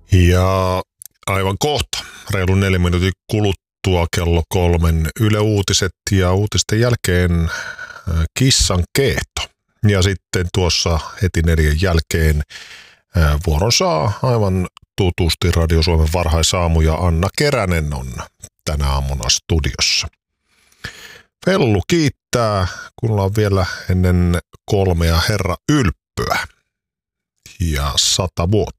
Ja aivan kohta, reilun 4 minuutin kuluttua kello 3 Yle Uutiset ja uutisten jälkeen kissan keehto. Ja sitten tuossa heti 4 jälkeen vuoron saa aivan tutusti Radio Suomen varhaisaamu ja Anna Keränen on tänä aamuna studiossa. Fellu kiittää, kun ollaan vielä ennen 3 herra Ylppöä ja 100 vuotta.